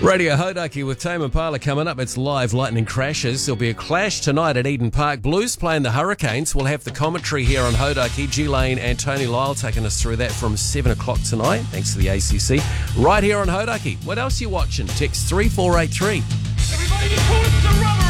Radio Hodaki with Tame Impala coming up. It's live lightning crashes. There'll be a clash tonight at Eden Park. Blues playing the Hurricanes. We'll have the commentary here on Hodaki. G Lane and Tony Lyle taking us through that from 7 o'clock tonight, thanks to the ACC. Right here on Hodaki. What else are you watching? Text 3483. Everybody get close to rubber.